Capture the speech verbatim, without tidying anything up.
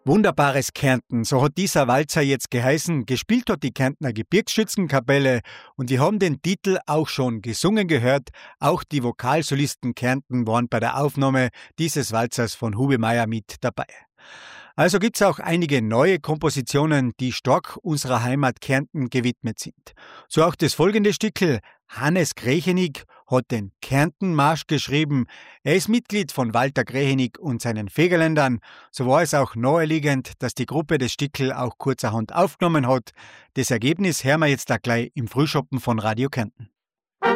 Wunderbares Kärnten, so hat dieser Walzer jetzt geheißen. Gespielt hat die Kärntner Gebirgsschützenkapelle und wir haben den Titel auch schon gesungen gehört. Auch die Vokalsolisten Kärnten waren bei der Aufnahme dieses Walzers von Hubemeier mit dabei. Also gibt's auch einige neue Kompositionen, die stark unserer Heimat Kärnten gewidmet sind. So auch das folgende Stückel. Hannes Grechenig hat den Kärntenmarsch geschrieben. Er ist Mitglied von Walter Grechenig und seinen Fegerländern. So war es auch naheliegend, dass die Gruppe das Stückel auch kurzerhand aufgenommen hat. Das Ergebnis hören wir jetzt auch gleich im Frühschoppen von Radio Kärnten.